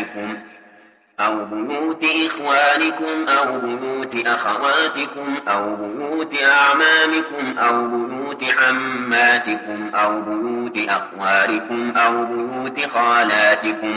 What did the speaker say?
أمهاتكم أو بيوت إخوانكم أو بيوت أخواتكم أو بيوت أعمامكم أو بيوت عماتكم أو بيوت أخوالكم أو بيوت خالاتكم